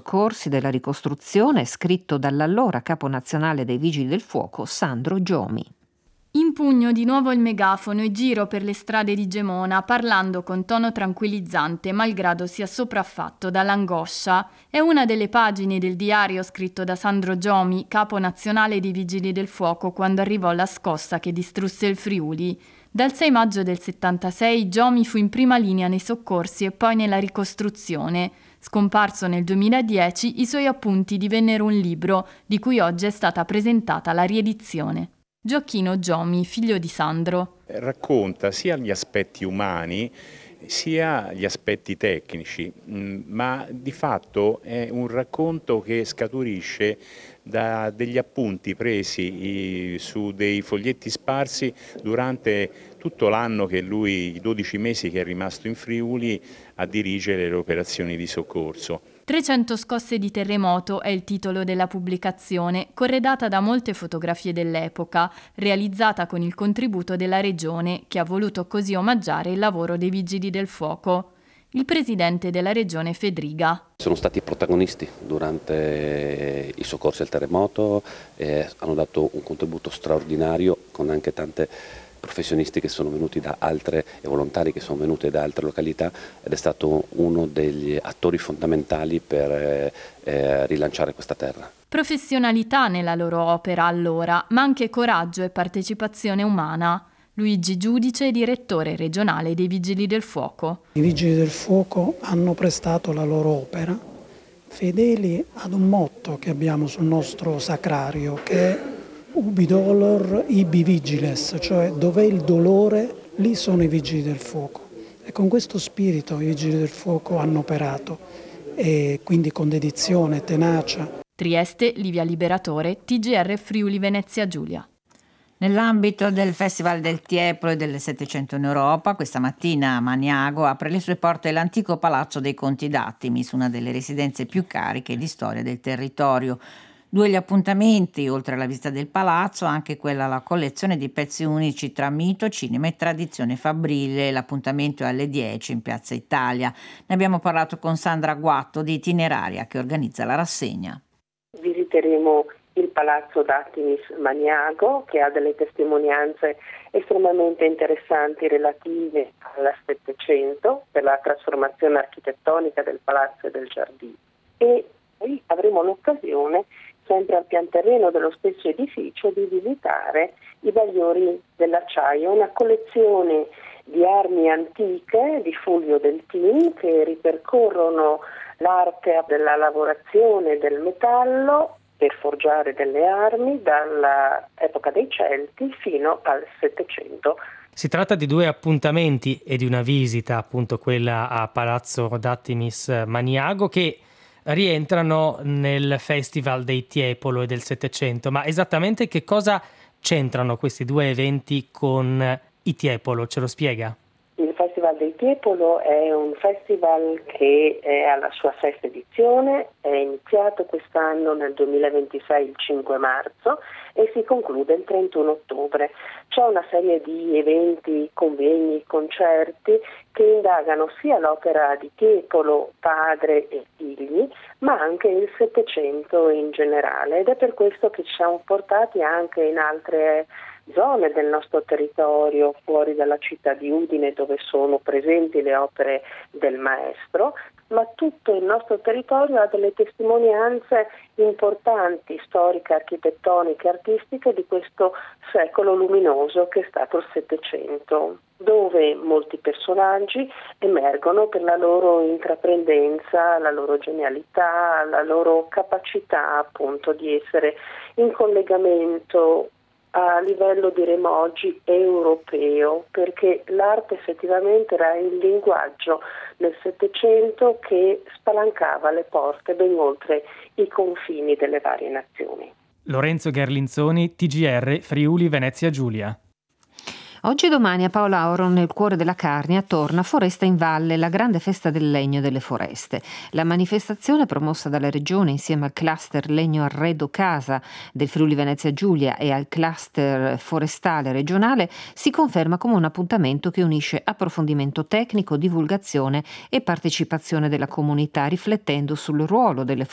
soccorsi, della ricostruzione, scritto dall'allora capo nazionale dei Vigili del Fuoco Sandro Giomi. Impugno di nuovo il megafono e giro per le strade di Gemona parlando con tono tranquillizzante, malgrado sia sopraffatto dall'angoscia. È una delle pagine del diario scritto da Sandro Giomi, capo nazionale dei Vigili del Fuoco, quando arrivò la scossa che distrusse il Friuli. Dal 6 maggio del 76 Giomi fu in prima linea nei soccorsi e poi nella ricostruzione. Scomparso nel 2010, i suoi appunti divennero un libro, di cui oggi è stata presentata la riedizione. Gioacchino Giomi, figlio di Sandro. Racconta sia gli aspetti umani sia gli aspetti tecnici, ma di fatto è un racconto che scaturisce da degli appunti presi su dei foglietti sparsi durante tutto l'anno che lui, i 12 mesi che è rimasto in Friuli a dirigere le operazioni di soccorso. 300 scosse di terremoto è il titolo della pubblicazione, corredata da molte fotografie dell'epoca, realizzata con il contributo della regione, che ha voluto così omaggiare il lavoro dei Vigili del Fuoco. Il presidente della regione Fedriga. Sono stati protagonisti durante i soccorsi al terremoto, hanno dato un contributo straordinario con anche tante professionisti che sono venuti da altre e volontari che sono venuti da altre località ed è stato uno degli attori fondamentali per rilanciare questa terra. Professionalità nella loro opera allora, ma anche coraggio e partecipazione umana. Luigi Giudice, direttore regionale dei Vigili del Fuoco. I Vigili del Fuoco hanno prestato la loro opera fedeli ad un motto che abbiamo sul nostro sacrario, che è Ubi dolor ibi vigiles, cioè dov'è il dolore, lì sono i Vigili del Fuoco. E con questo spirito i Vigili del Fuoco hanno operato, e quindi con dedizione, tenacia. Trieste, Livia Liberatore, TGR Friuli Venezia Giulia. Nell'ambito del Festival del Tiepolo e del Settecento in Europa, questa mattina a Maniago apre le sue porte l'antico Palazzo dei Conti d'Attimis, una delle residenze più cariche di storia del territorio. Due gli appuntamenti, oltre alla visita del palazzo, anche quella alla collezione di pezzi unici tra mito, cinema e tradizione fabbrile. L'appuntamento è alle 10 in Piazza Italia. Ne abbiamo parlato con Sandra Guatto di Itineraria, che organizza la rassegna. Visiteremo il Palazzo d'Attimis Maniago, che ha delle testimonianze estremamente interessanti relative al Settecento, per la trasformazione architettonica del palazzo e del giardino. E poi avremo l'occasione, sempre al pian terreno dello stesso edificio, di visitare i bagliori dell'acciaio, una collezione di armi antiche di Fulvio Deltin che ripercorrono l'arte della lavorazione del metallo per forgiare delle armi dall'epoca dei Celti fino al Settecento. Si tratta di due appuntamenti e di una visita, appunto quella a Palazzo d'Attimis Maniago, che rientrano nel Festival dei Tiepolo e del Settecento. Ma esattamente che cosa c'entrano questi due eventi con i Tiepolo? Ce lo spiega? Il Festival dei Tiepolo è un festival che è alla sua sesta edizione, è iniziato quest'anno nel 2026 il 5 marzo e si conclude il 31 ottobre. C'è una serie di eventi, convegni, concerti che indagano sia l'opera di Tiepolo, padre e figli, ma anche il Settecento in generale, ed è per questo che ci siamo portati anche in altre zone del nostro territorio, fuori dalla città di Udine dove sono presenti le opere del maestro, ma tutto il nostro territorio ha delle testimonianze importanti, storiche, architettoniche, artistiche di questo secolo luminoso che è stato il Settecento, dove molti personaggi emergono per la loro intraprendenza, la loro genialità, la loro capacità appunto di essere in collegamento a livello diremo oggi europeo, perché l'arte effettivamente era il linguaggio nel Settecento che spalancava le porte ben oltre i confini delle varie nazioni. Lorenzo Gherlinzoni, TGR Friuli Venezia Giulia. Oggi e domani a Paolauro, nel cuore della Carnia, torna Foresta in Valle, la grande festa del legno e delle foreste. La manifestazione, promossa dalla Regione insieme al cluster Legno Arredo Casa del Friuli Venezia Giulia e al cluster forestale regionale, si conferma come un appuntamento che unisce approfondimento tecnico, divulgazione e partecipazione della comunità, riflettendo sul ruolo delle